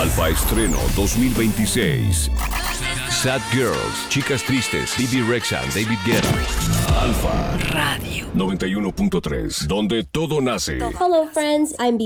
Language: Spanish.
Alfa Estreno 2026. Sad Girls, Chicas Tristes, Bibi Rexha, David Guetta. Alfa Radio 91.3, donde todo nace. Hello, friends. I'm